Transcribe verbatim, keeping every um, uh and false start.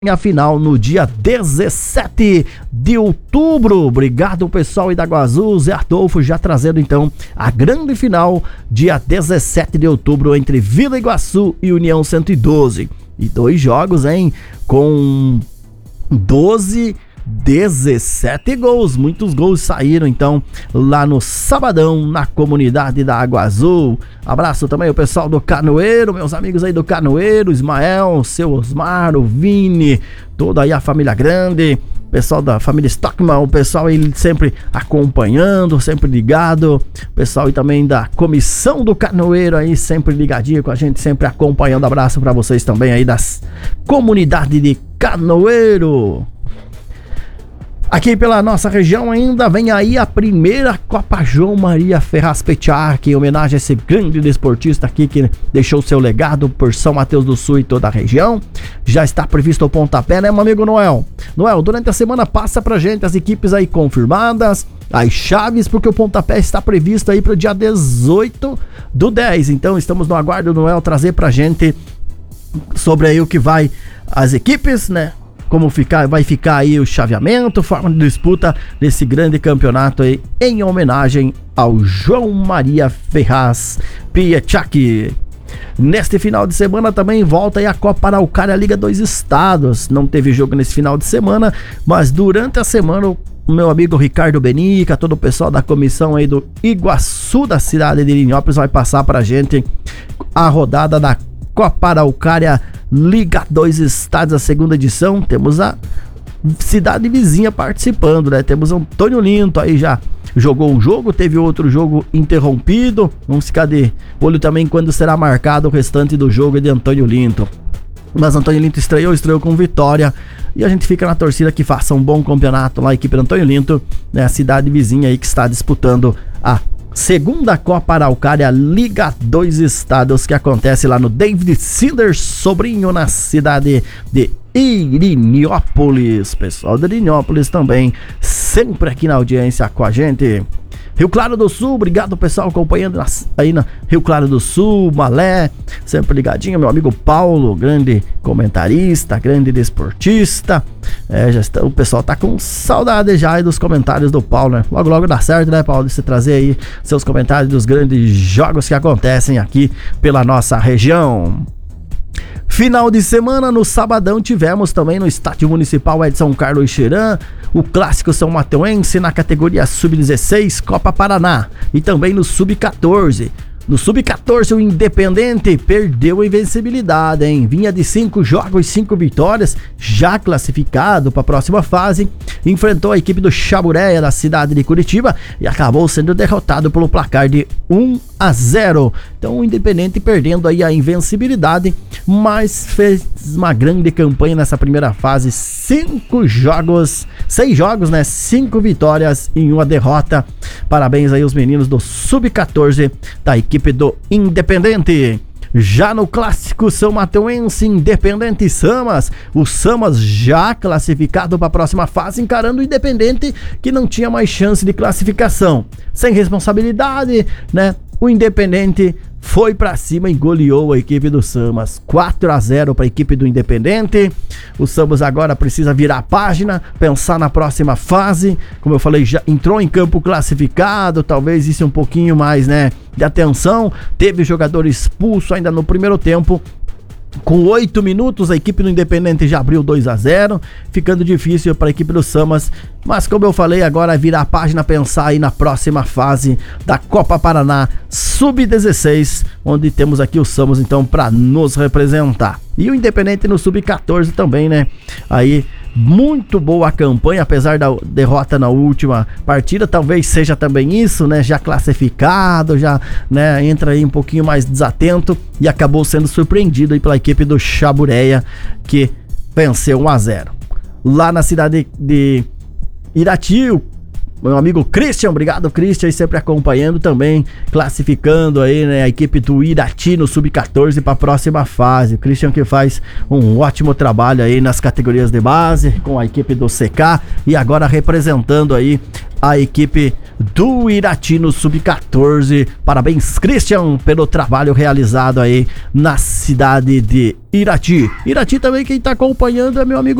a final no dia dezessete de outubro. Obrigado, pessoal aí da Água Azul. Zé Artolfo já trazendo então a grande final dia dezessete de outubro entre Vila Iguaçu e União cento e doze. E dois jogos, hein? Com doze, dezessete gols. Muitos gols saíram então lá no sabadão na comunidade da Água Azul. Abraço também o pessoal do Canoeiro, meus amigos aí do Canoeiro, Ismael, seu Osmar, o Vini, toda aí a família grande, pessoal da família Stockman, o pessoal aí sempre acompanhando, sempre ligado, pessoal aí também da comissão do Canoeiro aí sempre ligadinho com a gente, sempre acompanhando. Abraço pra vocês também aí das comunidades de Canoeiro. Aqui pela nossa região ainda vem aí a primeira Copa João Maria Ferraz Pechac, em homenagem a esse grande desportista aqui que deixou seu legado por São Mateus do Sul e toda a região. Já está previsto o pontapé, né, meu amigo Noel? Noel, durante a semana passa pra gente as equipes aí confirmadas, as chaves, porque o pontapé está previsto aí para o dia dezoito do dez. Então estamos no aguardo do Noel trazer pra gente sobre aí o que vai as equipes, né? Como ficar, vai ficar aí o chaveamento, forma de disputa desse grande campeonato aí, em homenagem ao João Maria Ferraz Pechac. Neste final de semana também volta aí a Copa Araucária Liga dois Estados. Não teve jogo nesse final de semana, mas durante a semana o meu amigo Ricardo Benica, todo o pessoal da comissão aí do Iguaçu da cidade de Linhópolis vai passar pra gente a rodada da Copa Araucária Liga dois Estados, a segunda edição. Temos a cidade vizinha participando, né? Temos Antônio Linto aí, já jogou um jogo, teve outro jogo interrompido. Vamos ficar de olho também quando será marcado o restante do jogo de Antônio Linto. Mas Antônio Linto estreou, estreou com vitória. E a gente fica na torcida que faça um bom campeonato lá, a equipe do Antônio Linto, né? A cidade vizinha aí que está disputando a segunda Copa Araucária Liga dois Estados, que acontece lá no David Sider Sobrinho, na cidade de Irinhópolis. Pessoal de Irinhópolis também sempre aqui na audiência com a gente. Rio Claro do Sul, obrigado pessoal acompanhando nas, aí na Rio Claro do Sul, Malé, sempre ligadinho, meu amigo Paulo, grande comentarista, grande desportista. É, já está, o pessoal tá com saudade já aí dos comentários do Paulo, né? Logo logo dá certo, né, Paulo, de você trazer aí seus comentários dos grandes jogos que acontecem aqui pela nossa região. Final de semana, no sabadão, tivemos também no Estádio Municipal Edson Carlos Xeran o Clássico São Mateuense na categoria sub dezesseis Copa Paraná e também no sub quatorze. No sub quatorze, o Independente perdeu a invencibilidade, hein? Vinha de cinco jogos, cinco vitórias, já classificado para a próxima fase. Enfrentou a equipe do Chabureia da cidade de Curitiba e acabou sendo derrotado pelo placar de um a zero. Então o Independente perdendo aí a invencibilidade, mas fez uma grande campanha nessa primeira fase. Cinco jogos, seis jogos, né? Cinco vitórias e uma derrota. Parabéns aí aos meninos do sub quatorze da equipe do Independente. Já no Clássico São Mateuense, Independente e Samas, o Samas já classificado para a próxima fase, encarando o Independente que não tinha mais chance de classificação. Sem responsabilidade, né? O Independente foi pra cima e goleou a equipe do Samas, quatro a zero para a equipe do Independente. O Samas agora precisa virar a página, pensar na próxima fase. Como eu falei, já entrou em campo classificado, talvez isso um pouquinho mais, né, de atenção. Teve jogador expulso ainda no primeiro tempo. Com oito minutos, a equipe do Independente já abriu dois a zero, ficando difícil para a equipe do Samas. Mas como eu falei, agora virar a página, pensar aí na próxima fase da Copa Paraná sub dezesseis, onde temos aqui o Samas então para nos representar. E o Independente no sub quatorze também, né? Aí muito boa a campanha, apesar da derrota na última partida, talvez seja também isso, né? Já classificado, já, né, entra aí um pouquinho mais desatento e acabou sendo surpreendido aí pela equipe do Chabureia, que venceu um a zero. Lá na cidade de Irati, o meu amigo Christian, obrigado Christian, aí sempre acompanhando também, classificando aí, né, a equipe do Irati no sub quatorze para a próxima fase. O Christian que faz um ótimo trabalho aí nas categorias de base com a equipe do C K e agora representando aí a equipe do Irati no sub quatorze. Parabéns, Christian, pelo trabalho realizado aí na cidade de Irati. Irati também, quem tá acompanhando é meu amigo